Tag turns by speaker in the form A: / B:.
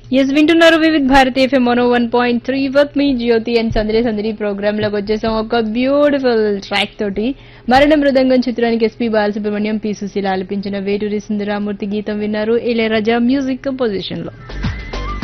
A: Yes వింటున్నారు Vividh Bharati FM 101.3 with me Jyothi and సందడి programme లోకి వచ్చేసాం ఒక బ్యూటిఫుల్ ట్రాక్ తోటి. మరణ మృదంగం చిత్రానికి ఎస్పీ బాలసుబ్రహ్మణ్యం పి సుశీల ఆలపించిన వేటూరి సుందరామూర్తి గీతం విన్నారు. ఇళయరాజా మ్యూజిక్ కంపోజిషన్ లో.